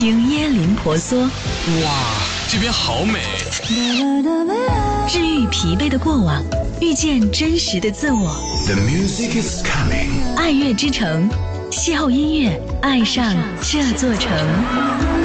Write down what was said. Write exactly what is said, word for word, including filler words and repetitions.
听椰林婆娑， 哇，这边好美！ 治愈疲惫的过往，遇见真实的自我。 The music is coming。 爱乐之城，邂逅音乐，爱上这座城。